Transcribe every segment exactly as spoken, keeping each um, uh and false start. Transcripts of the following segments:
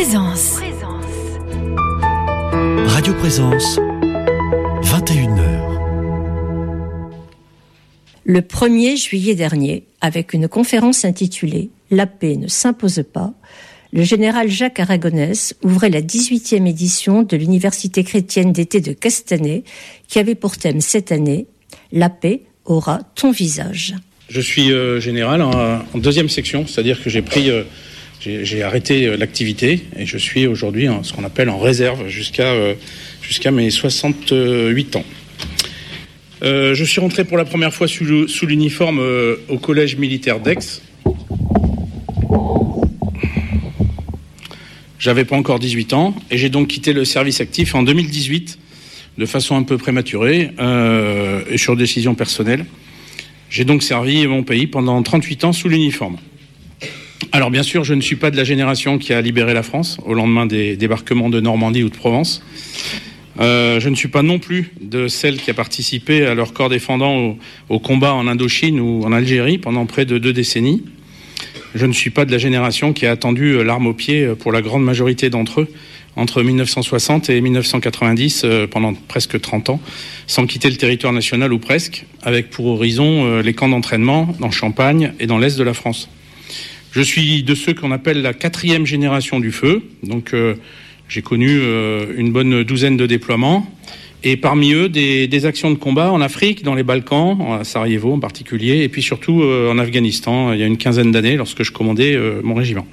Présence. Radio Présence, vingt et une heures. Le premier juillet dernier, avec une conférence intitulée « La paix ne s'impose pas », le général Jacques Aragonès ouvrait la dix-huitième édition de l'Université chrétienne d'été de Castanet, qui avait pour thème cette année « La paix aura ton visage ». Je suis euh, général en, en deuxième section, c'est-à-dire que j'ai pris, euh, j'ai, j'ai arrêté euh, l'activité et je suis aujourd'hui en ce qu'on appelle en réserve jusqu'à euh, jusqu'à mes soixante-huit ans. Euh, je suis rentré pour la première fois sous, sous l'uniforme euh, au collège militaire d'Aix. J'avais pas encore dix-huit ans et j'ai donc quitté le service actif en deux mille dix-huit de façon un peu prématurée euh, et sur décision personnelle. J'ai donc servi mon pays pendant trente-huit ans sous l'uniforme. Alors bien sûr, je ne suis pas de la génération qui a libéré la France au lendemain des débarquements de Normandie ou de Provence. Euh, je ne suis pas non plus de celle qui a participé à leur corps défendant au, au combat en Indochine ou en Algérie pendant près de deux décennies. Je ne suis pas de la génération qui a attendu l'arme au pied pour la grande majorité d'entre eux entre mille neuf cent soixante et mille neuf cent quatre-vingt-dix, euh, pendant presque trente ans, sans quitter le territoire national ou presque, avec pour horizon euh, les camps d'entraînement dans Champagne et dans l'est de la France. Je suis de ceux qu'on appelle la quatrième génération du feu, donc euh, j'ai connu euh, une bonne douzaine de déploiements, et parmi eux des, des actions de combat en Afrique, dans les Balkans, à Sarajevo en particulier, et puis surtout euh, en Afghanistan, il y a une quinzaine d'années, lorsque je commandais euh, mon régiment.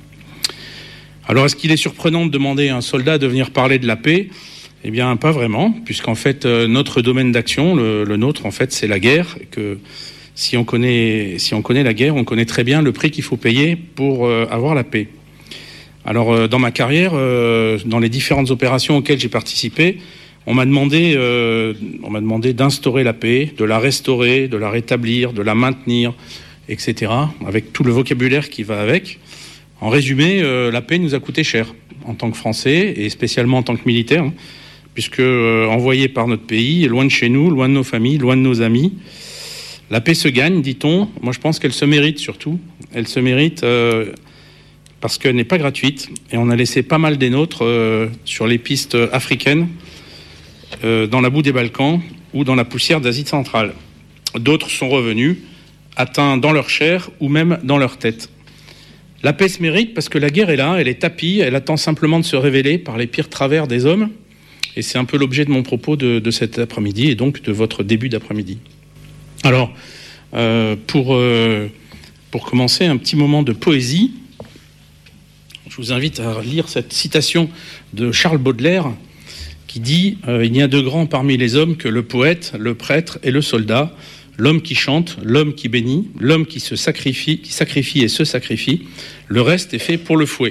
Alors, est-ce qu'il est surprenant de demander à un soldat de venir parler de la paix ? Eh bien, pas vraiment, puisqu'en fait, euh, notre domaine d'action, le, le nôtre, en fait, c'est la guerre, et que si on connaît, si on connaît la guerre, on connaît très bien le prix qu'il faut payer pour euh, avoir la paix. Alors, euh, dans ma carrière, euh, dans les différentes opérations auxquelles j'ai participé, on m'a demandé, euh, on m'a demandé d'instaurer la paix, de la restaurer, de la rétablir, de la maintenir, et cetera, avec tout le vocabulaire qui va avec. En résumé, euh, la paix nous a coûté cher en tant que Français et spécialement en tant que militaires, hein, puisque euh, envoyés par notre pays, loin de chez nous, loin de nos familles, loin de nos amis. La paix se gagne, dit-on. Moi, je pense qu'elle se mérite surtout. Elle se mérite euh, parce qu'elle n'est pas gratuite et on a laissé pas mal des nôtres euh, sur les pistes africaines, euh, dans la boue des Balkans ou dans la poussière d'Asie centrale. D'autres sont revenus, atteints dans leur chair ou même dans leur tête. La paix se mérite parce que la guerre est là, elle est tapie, elle attend simplement de se révéler par les pires travers des hommes. Et c'est un peu l'objet de mon propos de, de cet après-midi et donc de votre début d'après-midi. Alors, euh, pour, euh, pour commencer, un petit moment de poésie. Je vous invite à lire cette citation de Charles Baudelaire qui dit euh, « Il n'y a de grands parmi les hommes que le poète, le prêtre et le soldat. L'homme qui chante, l'homme qui bénit, l'homme qui se sacrifie, qui sacrifie et se sacrifie, le reste est fait pour le fouet. »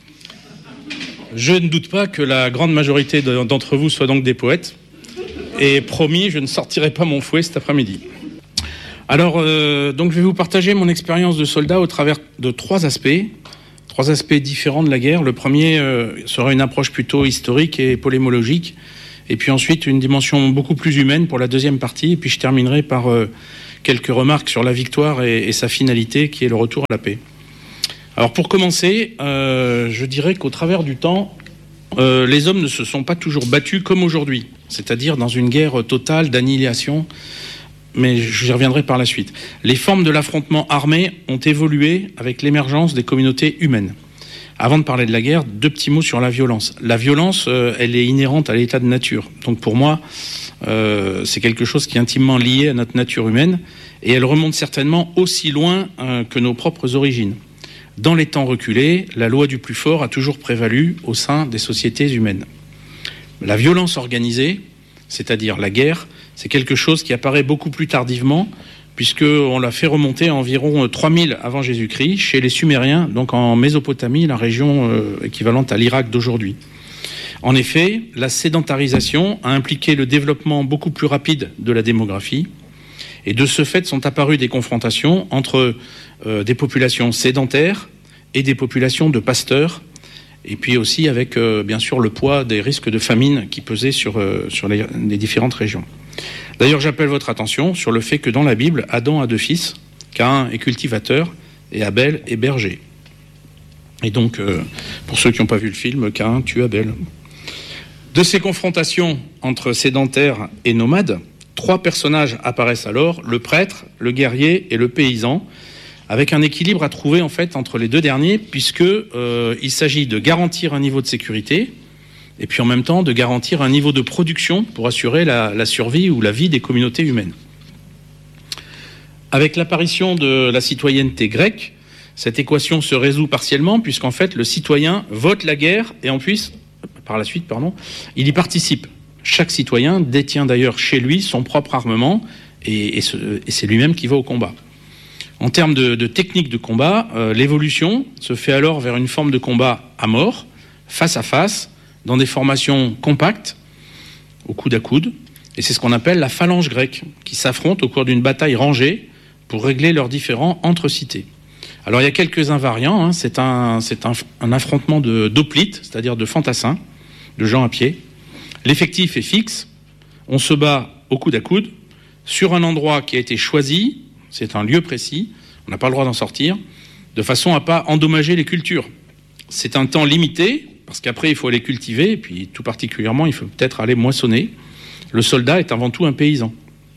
Je ne doute pas que la grande majorité d'entre vous soient donc des poètes. Et promis, je ne sortirai pas mon fouet cet après-midi. Alors, euh, donc je vais vous partager mon expérience de soldat au travers de trois aspects. Trois aspects différents de la guerre. Le premier euh, sera une approche plutôt historique et polémologique. Et puis ensuite, une dimension beaucoup plus humaine pour la deuxième partie. Et puis je terminerai par euh, quelques remarques sur la victoire et, et sa finalité, qui est le retour à la paix. Alors pour commencer, euh, je dirais qu'au travers du temps, euh, les hommes ne se sont pas toujours battus comme aujourd'hui, c'est-à-dire dans une guerre totale d'annihilation, mais j'y reviendrai par la suite. Les formes de l'affrontement armé ont évolué avec l'émergence des communautés humaines. Avant de parler de la guerre, deux petits mots sur la violence. La violence, euh, elle est inhérente à l'état de nature. Donc pour moi, euh, c'est quelque chose qui est intimement lié à notre nature humaine et elle remonte certainement aussi loin euh, que nos propres origines. Dans les temps reculés, la loi du plus fort a toujours prévalu au sein des sociétés humaines. La violence organisée, c'est-à-dire la guerre, c'est quelque chose qui apparaît beaucoup plus tardivement, puisqu'on l'a fait remonter à environ trois mille avant Jésus-Christ, chez les Sumériens, donc en Mésopotamie, la région euh, équivalente à l'Irak d'aujourd'hui. En effet, la sédentarisation a impliqué le développement beaucoup plus rapide de la démographie, et de ce fait sont apparues des confrontations entre euh, des populations sédentaires et des populations de pasteurs, et puis aussi avec, euh, bien sûr, le poids des risques de famine qui pesaient sur, euh, sur les, les différentes régions. D'ailleurs, j'appelle votre attention sur le fait que dans la Bible, Adam a deux fils, Caïn est cultivateur et Abel est berger. Et donc, euh, pour ceux qui n'ont pas vu le film, Caïn tue Abel. De ces confrontations entre sédentaires et nomades, trois personnages apparaissent alors, le prêtre, le guerrier et le paysan, avec un équilibre à trouver en fait entre les deux derniers, puisque euh, il s'agit de garantir un niveau de sécurité et puis en même temps de garantir un niveau de production pour assurer la, la survie ou la vie des communautés humaines. Avec l'apparition de la citoyenneté grecque, cette équation se résout partiellement, puisqu'en fait le citoyen vote la guerre et en plus, par la suite, pardon, il y participe. Chaque citoyen détient d'ailleurs chez lui son propre armement et, et, ce, et c'est lui-même qui va au combat. En termes de, de technique de combat, euh, l'évolution se fait alors vers une forme de combat à mort, face à face, dans des formations compactes, au coude à coude, et c'est ce qu'on appelle la phalange grecque, qui s'affrontent au cours d'une bataille rangée pour régler leurs différends entre cités. Alors il y a quelques invariants, hein, c'est, un, c'est un, un affrontement de, d'hoplites, c'est-à-dire de fantassins, de gens à pied. L'effectif est fixe, on se bat au coude à coude, sur un endroit qui a été choisi, c'est un lieu précis, on n'a pas le droit d'en sortir, de façon à ne pas endommager les cultures. C'est un temps limité, parce qu'après il faut aller cultiver, et puis tout particulièrement il faut peut-être aller moissonner. Le soldat est avant tout un paysan.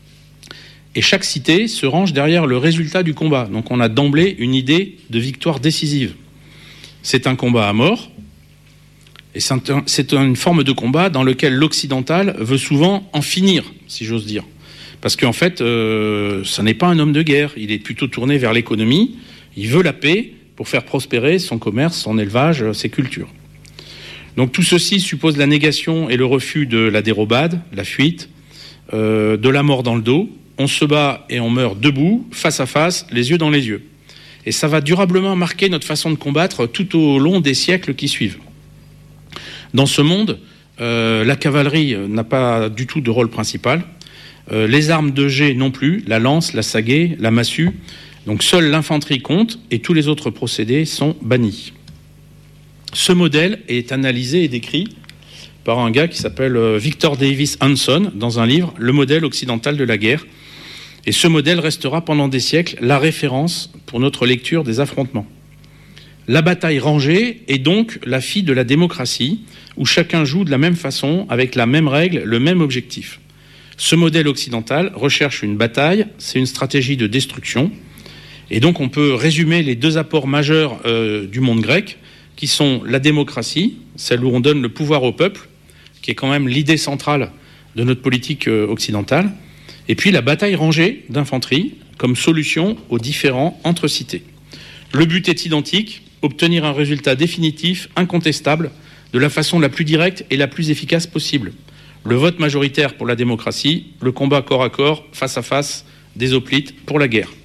Et chaque cité se range derrière le résultat du combat. Donc on a d'emblée une idée de victoire décisive. C'est un combat à mort, et c'est, un, c'est une forme de combat dans lequel l'occidental veut souvent en finir, si j'ose dire. Parce qu'en fait, euh, ça n'est pas un homme de guerre, il est plutôt tourné vers l'économie, il veut la paix pour faire prospérer son commerce, son élevage, ses cultures. Donc tout ceci suppose la négation et le refus de la dérobade, la fuite, euh, de la mort dans le dos. On se bat et on meurt debout, face à face, les yeux dans les yeux. Et ça va durablement marquer notre façon de combattre tout au long des siècles qui suivent. Dans ce monde, euh, la cavalerie n'a pas du tout de rôle principal. Euh, les armes de jet non plus, la lance, la sagaie, la massue. Donc seule l'infanterie compte et tous les autres procédés sont bannis. Ce modèle est analysé et décrit par un gars qui s'appelle Victor Davis Hanson dans un livre « Le modèle occidental de la guerre ». Et ce modèle restera pendant des siècles la référence pour notre lecture des affrontements. La bataille rangée est donc la fille de la démocratie, où chacun joue de la même façon, avec la même règle, le même objectif. Ce modèle occidental recherche une bataille, c'est une stratégie de destruction. Et donc on peut résumer les deux apports majeurs euh, du monde grec, qui sont la démocratie, celle où on donne le pouvoir au peuple, qui est quand même l'idée centrale de notre politique euh, occidentale, et puis la bataille rangée d'infanterie comme solution aux différends entre cités. Le but est identique, obtenir un résultat définitif, incontestable, de la façon la plus directe et la plus efficace possible. Le vote majoritaire pour la démocratie, le combat corps à corps, face à face, des hoplites pour la guerre.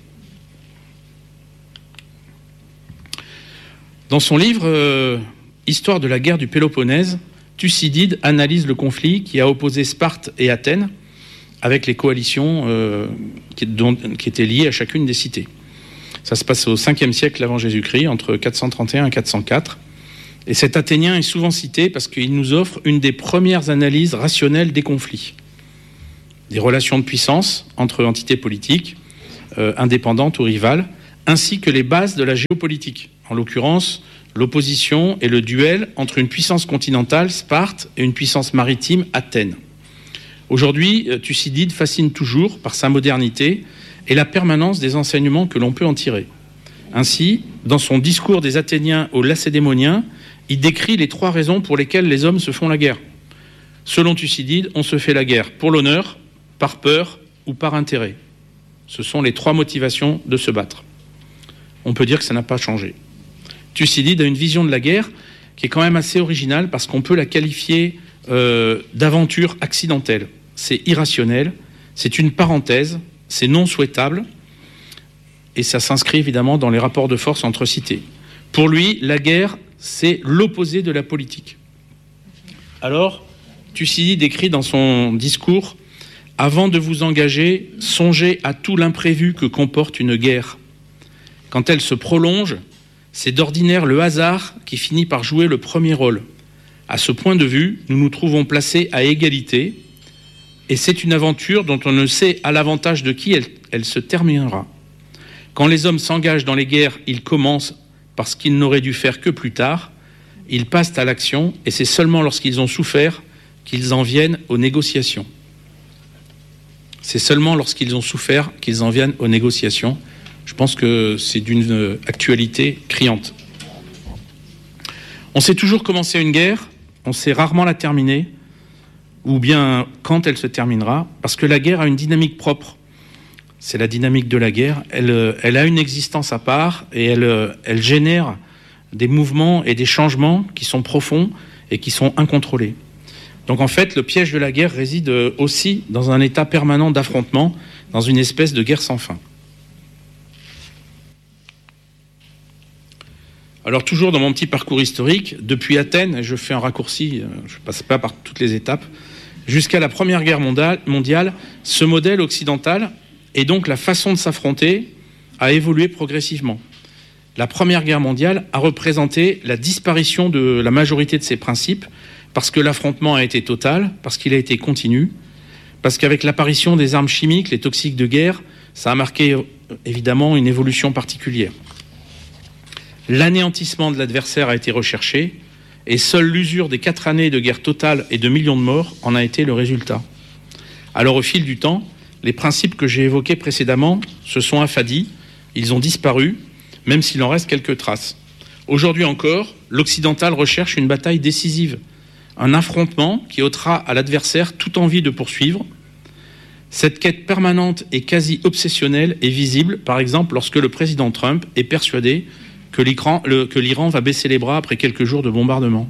Dans son livre euh, « Histoire de la guerre du Péloponnèse », Thucydide analyse le conflit qui a opposé Sparte et Athènes avec les coalitions euh, qui, dont, qui étaient liées à chacune des cités. Ça se passe au cinquième siècle avant Jésus-Christ, entre quatre cent trente et un et quatre cent quatre. Et cet Athénien est souvent cité parce qu'il nous offre une des premières analyses rationnelles des conflits. Des relations de puissance entre entités politiques, euh, indépendantes ou rivales, ainsi que les bases de la géopolitique. En l'occurrence, l'opposition et le duel entre une puissance continentale, Sparte, et une puissance maritime, Athènes. Aujourd'hui, Thucydide fascine toujours par sa modernité et la permanence des enseignements que l'on peut en tirer. Ainsi, dans son discours des Athéniens aux Lacédémoniens, il décrit les trois raisons pour lesquelles les hommes se font la guerre. Selon Thucydide, on se fait la guerre pour l'honneur, par peur ou par intérêt. Ce sont les trois motivations de se battre. On peut dire que ça n'a pas changé. Thucydide a une vision de la guerre qui est quand même assez originale parce qu'on peut la qualifier euh, d'aventure accidentelle. C'est irrationnel, c'est une parenthèse, c'est non souhaitable et ça s'inscrit évidemment dans les rapports de force entre cités. Pour lui, la guerre, c'est l'opposé de la politique. Alors, Thucydide écrit dans son discours « Avant de vous engager, songez à tout l'imprévu que comporte une guerre. Quand elle se prolonge, c'est d'ordinaire le hasard qui finit par jouer le premier rôle. À ce point de vue, nous nous trouvons placés à égalité, et c'est une aventure dont on ne sait à l'avantage de qui elle, elle se terminera. Quand les hommes s'engagent dans les guerres, ils commencent parce qu'ils n'auraient dû faire que plus tard. Ils passent à l'action et c'est seulement lorsqu'ils ont souffert qu'ils en viennent aux négociations. C'est seulement lorsqu'ils ont souffert qu'ils en viennent aux négociations. Je pense que c'est d'une actualité criante. On sait toujours commencer une guerre, on sait rarement la terminer, ou bien quand elle se terminera, parce que la guerre a une dynamique propre. C'est la dynamique de la guerre. Elle, elle a une existence à part et elle, elle génère des mouvements et des changements qui sont profonds et qui sont incontrôlés. Donc en fait, le piège de la guerre réside aussi dans un état permanent d'affrontement, dans une espèce de guerre sans fin. Alors toujours dans mon petit parcours historique, depuis Athènes, et je fais un raccourci, je ne passe pas par toutes les étapes, jusqu'à la Première Guerre mondiale, ce modèle occidental et donc la façon de s'affronter a évolué progressivement. La Première Guerre mondiale a représenté la disparition de la majorité de ces principes parce que l'affrontement a été total, parce qu'il a été continu, parce qu'avec l'apparition des armes chimiques, les toxiques de guerre, ça a marqué évidemment une évolution particulière. L'anéantissement de l'adversaire a été recherché et seule l'usure des quatre années de guerre totale et de millions de morts en a été le résultat. Alors au fil du temps, les principes que j'ai évoqués précédemment se sont affadis, ils ont disparu, même s'il en reste quelques traces. Aujourd'hui encore, l'occidental recherche une bataille décisive, un affrontement qui ôtera à l'adversaire toute envie de poursuivre. Cette quête permanente et quasi obsessionnelle est visible, par exemple, lorsque le président Trump est persuadé que l'Iran, le, que l'Iran va baisser les bras après quelques jours de bombardement.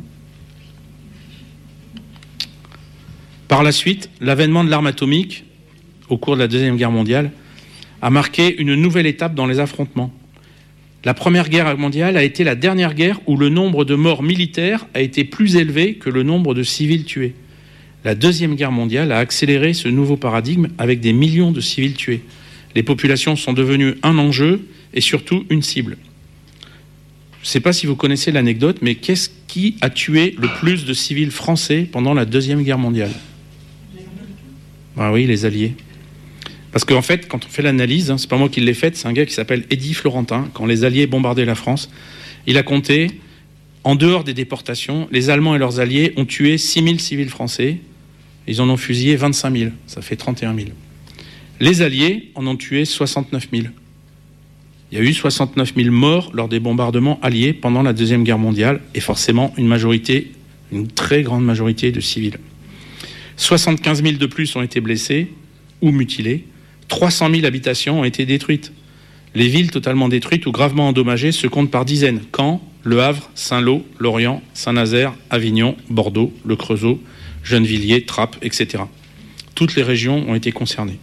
Par la suite, l'avènement de l'arme atomique, au cours de la Deuxième Guerre mondiale, a marqué une nouvelle étape dans les affrontements. La Première Guerre mondiale a été la dernière guerre où le nombre de morts militaires a été plus élevé que le nombre de civils tués. La Deuxième Guerre mondiale a accéléré ce nouveau paradigme avec des millions de civils tués. Les populations sont devenues un enjeu et surtout une cible. Je ne sais pas si vous connaissez l'anecdote, mais qu'est-ce qui a tué le plus de civils français pendant la Deuxième Guerre mondiale ? Ah oui, les Alliés. Parce qu'en fait, quand on fait l'analyse, hein, c'est pas moi qui l'ai faite, c'est un gars qui s'appelle Eddie Florentin. Quand les Alliés bombardaient la France, il a compté, en dehors des déportations, les Allemands et leurs alliés ont tué six mille civils français. Ils en ont fusillé vingt-cinq mille, ça fait trente et un mille. Les Alliés en ont tué soixante-neuf mille. Il y a eu soixante-neuf mille morts lors des bombardements alliés pendant la Deuxième Guerre mondiale, et forcément une majorité, une très grande majorité de civils. soixante-quinze mille de plus ont été blessés ou mutilés. trois cent mille habitations ont été détruites. Les villes totalement détruites ou gravement endommagées se comptent par dizaines. Caen, Le Havre, Saint-Lô, Lorient, Saint-Nazaire, Avignon, Bordeaux, Le Creusot, Gennevilliers, Trappes, et cetera. Toutes les régions ont été concernées.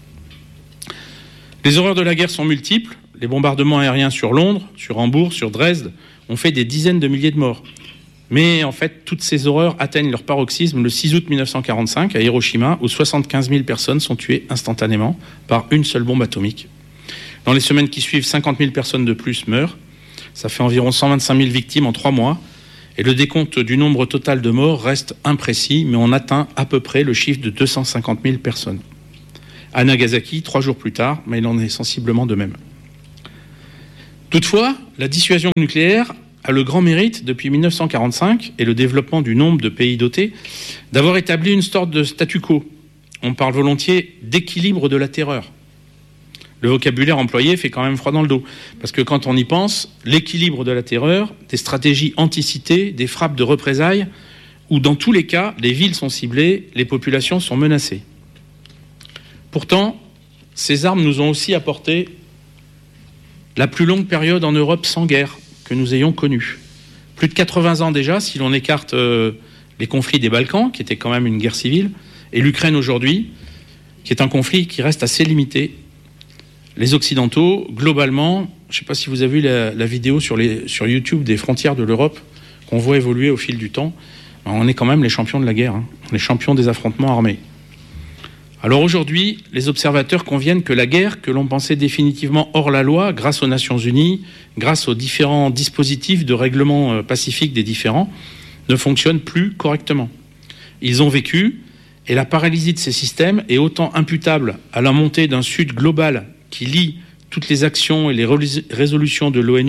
Les horreurs de la guerre sont multiples. Les bombardements aériens sur Londres, sur Hambourg, sur Dresde ont fait des dizaines de milliers de morts. Mais en fait, toutes ces horreurs atteignent leur paroxysme le six août mille neuf cent quarante-cinq à Hiroshima, où soixante-quinze mille personnes sont tuées instantanément par une seule bombe atomique. Dans les semaines qui suivent, cinquante mille personnes de plus meurent. Ça fait environ cent vingt-cinq mille victimes en trois mois. Et le décompte du nombre total de morts reste imprécis, mais on atteint à peu près le chiffre de deux cent cinquante mille personnes. À Nagasaki, trois jours plus tard, mais il en est sensiblement de même. Toutefois, la dissuasion nucléaire a le grand mérite, depuis mille neuf cent quarante-cinq et le développement du nombre de pays dotés, d'avoir établi une sorte de statu quo. On parle volontiers d'équilibre de la terreur. Le vocabulaire employé fait quand même froid dans le dos, parce que quand on y pense, l'équilibre de la terreur, des stratégies anticipées, des frappes de représailles, où dans tous les cas, les villes sont ciblées, les populations sont menacées. Pourtant, ces armes nous ont aussi apporté la plus longue période en Europe sans guerre que nous ayons connue. Plus de quatre-vingts ans déjà, si l'on écarte euh, les conflits des Balkans, qui étaient quand même une guerre civile, et l'Ukraine aujourd'hui, qui est un conflit qui reste assez limité. Les Occidentaux, globalement, je ne sais pas si vous avez vu la, la vidéo sur, les, sur YouTube des frontières de l'Europe, qu'on voit évoluer au fil du temps, on est quand même les champions de la guerre, hein, les champions des affrontements armés. Alors aujourd'hui, les observateurs conviennent que la guerre, que l'on pensait définitivement hors la loi, grâce aux Nations Unies, grâce aux différents dispositifs de règlement pacifique des différends, ne fonctionne plus correctement. Ils ont vécu, et la paralysie de ces systèmes est autant imputable à la montée d'un Sud global qui lie toutes les actions et les résolutions de l'ONU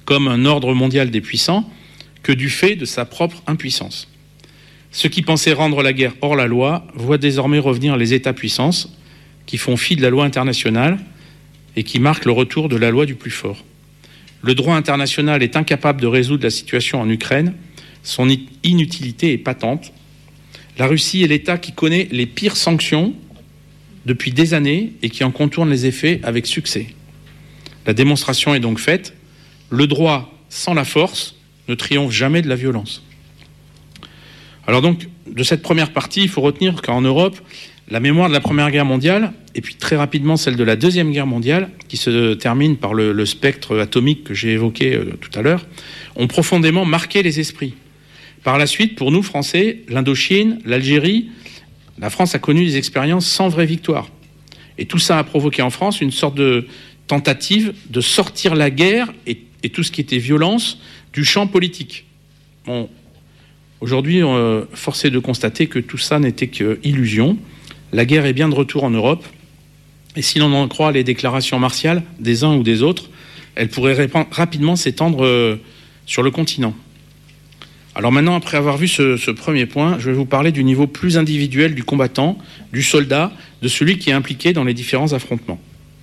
comme un ordre mondial des puissants que du fait de sa propre impuissance. Ceux qui pensaient rendre la guerre hors la loi voient désormais revenir les États-puissances qui font fi de la loi internationale et qui marquent le retour de la loi du plus fort. Le droit international est incapable de résoudre la situation en Ukraine. Son inutilité est patente. La Russie est l'État qui connaît les pires sanctions depuis des années et qui en contourne les effets avec succès. La démonstration est donc faite. Le droit sans la force ne triomphe jamais de la violence. Alors donc, de cette première partie, il faut retenir qu'en Europe, la mémoire de la Première Guerre mondiale, et puis très rapidement celle de la Deuxième Guerre mondiale, qui se termine par le, le spectre atomique que j'ai évoqué euh, tout à l'heure, ont profondément marqué les esprits. Par la suite, pour nous, Français, l'Indochine, l'Algérie, la France a connu des expériences sans vraie victoire. Et tout ça a provoqué en France une sorte de tentative de sortir la guerre et, et tout ce qui était violence du champ politique. Bon, aujourd'hui, euh, force est de constater que tout ça n'était qu'illusion. La guerre est bien de retour en Europe, et si l'on en croit les déclarations martiales des uns ou des autres, elle pourrait répand- rapidement s'étendre euh, sur le continent. Alors maintenant, après avoir vu ce, ce premier point, je vais vous parler du niveau plus individuel du combattant, du soldat, de celui qui est impliqué dans les différents affrontements.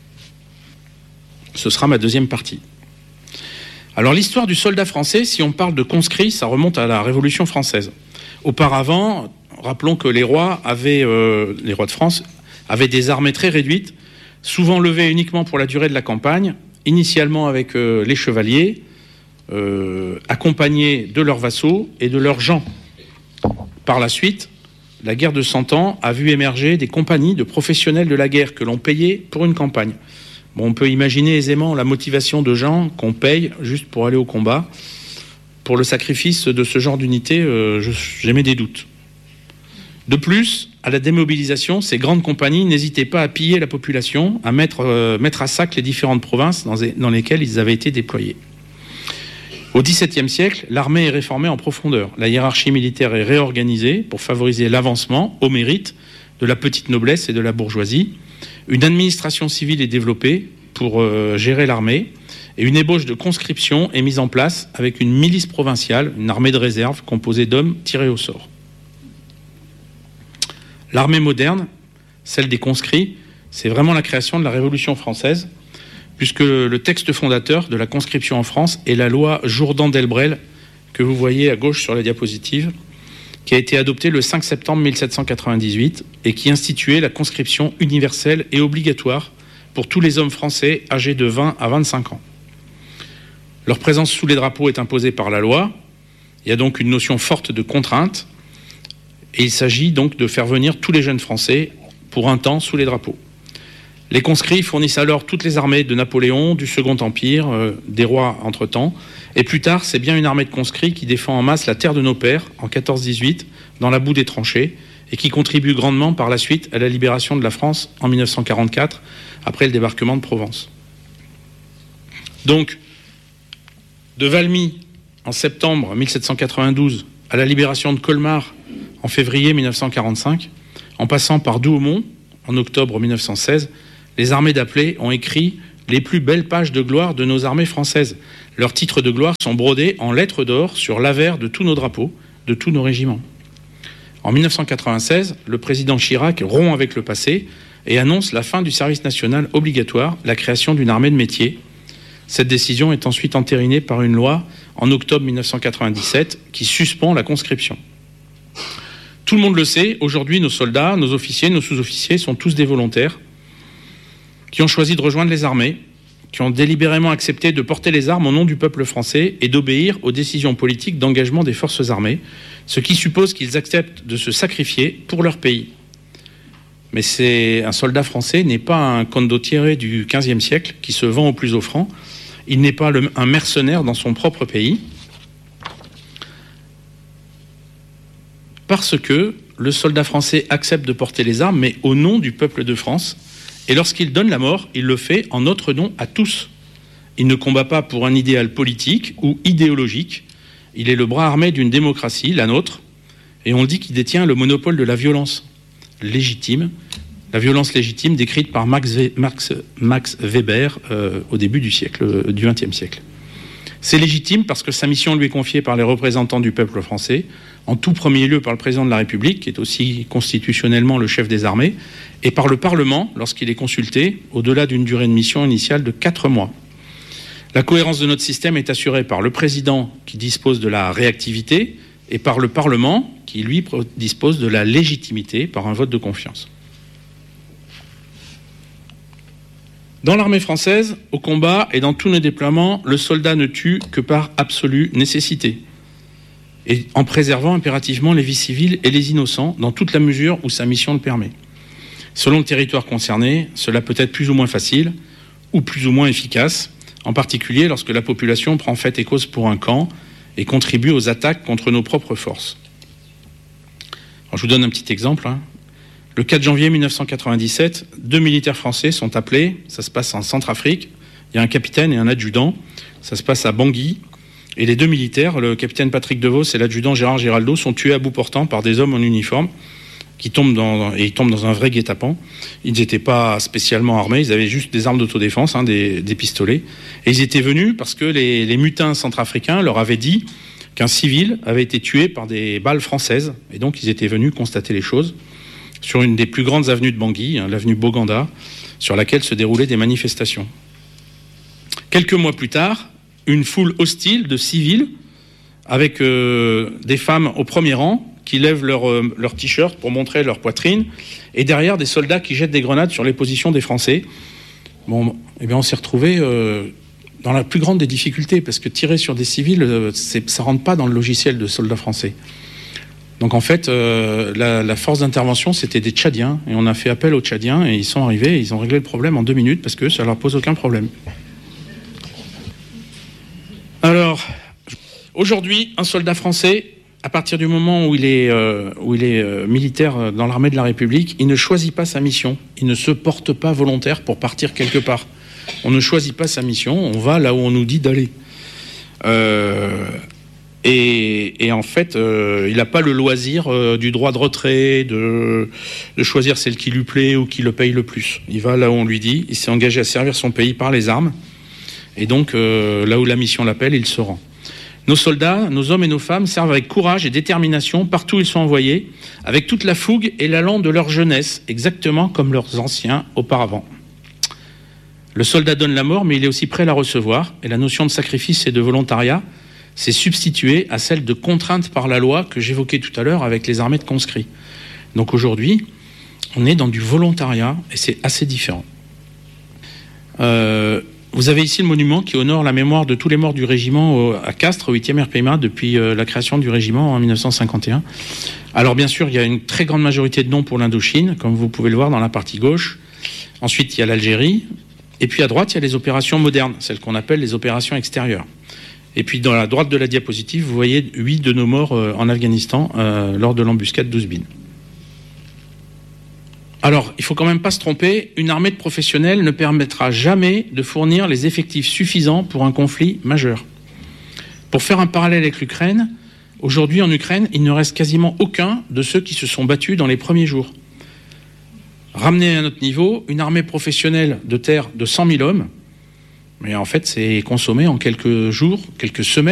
Ce sera ma deuxième partie. Alors l'histoire du soldat français, si on parle de conscrits, ça remonte à la Révolution française. Auparavant, rappelons que les rois avaient, euh, les rois de France avaient des armées très réduites, souvent levées uniquement pour la durée de la campagne, initialement avec euh, les chevaliers, euh, accompagnés de leurs vassaux et de leurs gens. Par la suite, la guerre de Cent Ans a vu émerger des compagnies de professionnels de la guerre que l'on payait pour une campagne. Bon, on peut imaginer aisément la motivation de gens qu'on paye juste pour aller au combat. Pour le sacrifice de ce genre d'unité, euh, j'émets des doutes. De plus, à la démobilisation, ces grandes compagnies n'hésitaient pas à piller la population, à mettre, euh, mettre à sac les différentes provinces dans, dans lesquelles ils avaient été déployés. Au dix-septième siècle, l'armée est réformée en profondeur. La hiérarchie militaire est réorganisée pour favoriser l'avancement au mérite de la petite noblesse et de la bourgeoisie. Une administration civile est développée pour euh, gérer l'armée et une ébauche de conscription est mise en place avec une milice provinciale, une armée de réserve composée d'hommes tirés au sort. L'armée moderne, celle des conscrits, c'est vraiment la création de la Révolution française, puisque le texte fondateur de la conscription en France est la loi Jourdan-Delbrel, que vous voyez à gauche sur la diapositive, qui a été adoptée le cinq septembre mille sept cent quatre-vingt-dix-huit et qui instituait la conscription universelle et obligatoire pour tous les hommes français âgés de vingt à vingt-cinq ans. Leur présence sous les drapeaux est imposée par la loi. Il y a donc une notion forte de contrainte et il s'agit donc de faire venir tous les jeunes Français pour un temps sous les drapeaux. Les conscrits fournissent alors toutes les armées de Napoléon, du Second Empire, euh, des rois entre-temps. Et plus tard, c'est bien une armée de conscrits qui défend en masse la terre de nos pères, en quatorze dix-huit, dans la boue des tranchées, et qui contribue grandement par la suite à la libération de la France en mille neuf cent quarante-quatre, après le débarquement de Provence. Donc, de Valmy, en septembre mille sept cent quatre-vingt-douze, à la libération de Colmar, en février mille neuf cent quarante-cinq, en passant par Douaumont, en octobre mille neuf cent seize, les armées d'appelés ont écrit les plus belles pages de gloire de nos armées françaises. Leurs titres de gloire sont brodés en lettres d'or sur l'avers de tous nos drapeaux, de tous nos régiments. En mille neuf cent quatre-vingt-seize, le président Chirac rompt avec le passé et annonce la fin du service national obligatoire, la création d'une armée de métier. Cette décision est ensuite entérinée par une loi en octobre mille neuf cent quatre-vingt-dix-sept qui suspend la conscription. Tout le monde le sait, aujourd'hui nos soldats, nos officiers, nos sous-officiers sont tous des volontaires qui ont choisi de rejoindre les armées, qui ont délibérément accepté de porter les armes au nom du peuple français et d'obéir aux décisions politiques d'engagement des forces armées, ce qui suppose qu'ils acceptent de se sacrifier pour leur pays. Mais c'est, un soldat français n'est pas un condottiere du quinzième siècle qui se vend au plus offrant, il n'est pas le, un mercenaire dans son propre pays, parce que le soldat français accepte de porter les armes, mais au nom du peuple de France. Et lorsqu'il donne la mort, il le fait en notre nom à tous. Il ne combat pas pour un idéal politique ou idéologique. Il est le bras armé d'une démocratie, la nôtre, et on dit qu'il détient le monopole de la violence légitime, la violence légitime décrite par Max, Max, Max Weber euh, au début du siècle, du vingtième siècle. C'est légitime parce que sa mission lui est confiée par les représentants du peuple français, en tout premier lieu par le président de la République, qui est aussi constitutionnellement le chef des armées, et par le Parlement lorsqu'il est consulté, au-delà d'une durée de mission initiale de quatre mois. La cohérence de notre système est assurée par le président qui dispose de la réactivité et par le Parlement qui, lui, dispose de la légitimité par un vote de confiance. Dans l'armée française, au combat et dans tous nos déploiements, le soldat ne tue que par absolue nécessité et en préservant impérativement les vies civiles et les innocents dans toute la mesure où sa mission le permet. Selon le territoire concerné, cela peut être plus ou moins facile ou plus ou moins efficace, en particulier lorsque la population prend fait et cause pour un camp et contribue aux attaques contre nos propres forces. Alors, je vous donne un petit exemple. Hein. Le quatre janvier mille neuf cent quatre-vingt-dix-sept, deux militaires français sont appelés, ça se passe en Centrafrique, il y a un capitaine et un adjudant, ça se passe à Bangui, et les deux militaires, le capitaine Patrick Devos et l'adjudant Gérard Giraldo, sont tués à bout portant par des hommes en uniforme, qui tombent dans, et ils tombent dans un vrai guet-apens. Ils n'étaient pas spécialement armés, ils avaient juste des armes d'autodéfense, hein, des, des pistolets, et ils étaient venus parce que les, les mutins centrafricains leur avaient dit qu'un civil avait été tué par des balles françaises, et donc ils étaient venus constater les choses sur une des plus grandes avenues de Bangui, hein, l'avenue Boganda, sur laquelle se déroulaient des manifestations. Quelques mois plus tard, une foule hostile de civils, avec euh, des femmes au premier rang, qui lèvent leur, euh, leur t-shirt pour montrer leur poitrine, et derrière des soldats qui jettent des grenades sur les positions des Français. Bon, eh bien on s'est retrouvés euh, dans la plus grande des difficultés, parce que tirer sur des civils, euh, c'est, ça ne rentre pas dans le logiciel de soldats français. Donc en fait, euh, la, la force d'intervention, c'était des Tchadiens, et on a fait appel aux Tchadiens, et ils sont arrivés, et ils ont réglé le problème en deux minutes, parce que ça leur pose aucun problème. Alors, aujourd'hui, un soldat français, à partir du moment où il est, euh, où il est euh, militaire dans l'armée de la République, il ne choisit pas sa mission, il ne se porte pas volontaire pour partir quelque part. On ne choisit pas sa mission, on va là où on nous dit d'aller. Euh... Et, et en fait, euh, il n'a pas le loisir euh, du droit de retrait, de, de choisir celle qui lui plaît ou qui le paye le plus. Il va là où on lui dit, il s'est engagé à servir son pays par les armes, et donc euh, là où la mission l'appelle, il se rend. Nos soldats, nos hommes et nos femmes servent avec courage et détermination partout où ils sont envoyés, avec toute la fougue et l'allant de leur jeunesse, exactement comme leurs anciens auparavant. Le soldat donne la mort, mais il est aussi prêt à la recevoir, et la notion de sacrifice et de volontariat c'est substitué à celle de contrainte par la loi que j'évoquais tout à l'heure avec les armées de conscrits. Donc aujourd'hui, on est dans du volontariat et c'est assez différent. Euh, vous avez ici le monument qui honore la mémoire de tous les morts du régiment à Castres, au huitième R P M A, depuis euh, la création du régiment en mille neuf cent cinquante et un. Alors bien sûr, il y a une très grande majorité de noms pour l'Indochine, comme vous pouvez le voir dans la partie gauche. Ensuite, il y a l'Algérie. Et puis à droite, il y a les opérations modernes, celles qu'on appelle les opérations extérieures. Et puis dans la droite de la diapositive, vous voyez huit de nos morts euh, en Afghanistan euh, lors de l'embuscade d'Ouzbine. Alors, il ne faut quand même pas se tromper, une armée de professionnels ne permettra jamais de fournir les effectifs suffisants pour un conflit majeur. Pour faire un parallèle avec l'Ukraine, aujourd'hui en Ukraine, il ne reste quasiment aucun de ceux qui se sont battus dans les premiers jours. Ramener à notre niveau une armée professionnelle de terre de cent mille hommes, mais en fait, c'est consommé en quelques jours, quelques semaines.